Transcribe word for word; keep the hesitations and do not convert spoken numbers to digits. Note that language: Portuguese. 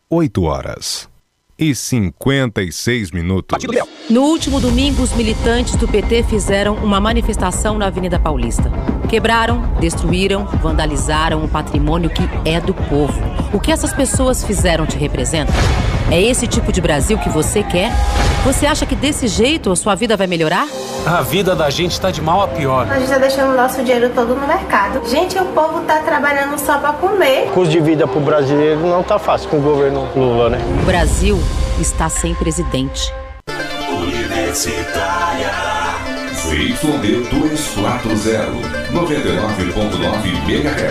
oito horas e cinquenta e seis minutos. No último domingo, os militantes do P T fizeram uma manifestação na Avenida Paulista. Quebraram, destruíram, vandalizaram o patrimônio que é do povo. O que essas pessoas fizeram te representa? É esse tipo de Brasil que você quer? Você acha que desse jeito a sua vida vai melhorar? A vida da gente tá de mal a pior. A gente tá deixando o nosso dinheiro todo no mercado. Gente, o povo tá trabalhando só pra comer. O custo de vida pro brasileiro não tá fácil com o governo Lula, né? O Brasil está sem presidente. Universitária Z Y D duzentos e quarenta, noventa e nove ponto nove megahertz.